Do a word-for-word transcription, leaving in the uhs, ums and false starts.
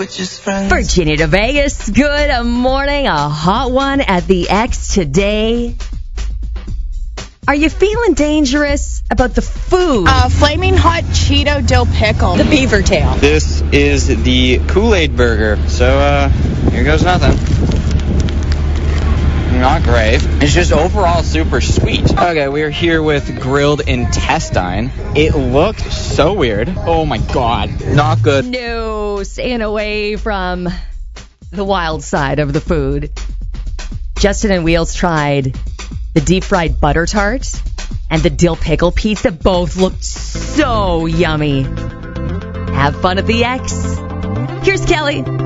we're just friends. Virginia to Vegas, good morning. A hot one at the X today. Are you feeling dangerous about the food? Uh, flaming hot Cheeto dill pickle. The beaver tail. This is the Kool-Aid burger. So, uh, here goes nothing. Not great. It's just overall super sweet. Okay, we are here with grilled intestine. It looked so weird. Oh my god. Not good. No, staying away from the wild side of the food. Justin and Wheels tried the deep fried butter tart and the dill pickle pizza. Both looked so yummy. Have fun at the X. Here's Kelly.